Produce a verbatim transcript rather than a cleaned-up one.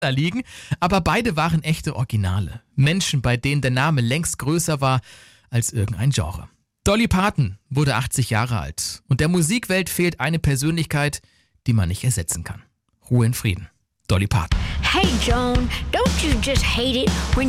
liegen, aber beide waren echte Originale. Menschen, bei denen der Name längst größer war als irgendein Genre. Dolly Parton wurde achtzig Jahre alt und der Musikwelt fehlt eine Persönlichkeit, die man nicht ersetzen kann. Ruhe in Frieden. Dolly Parton. Hey Joan, don't you just hate it when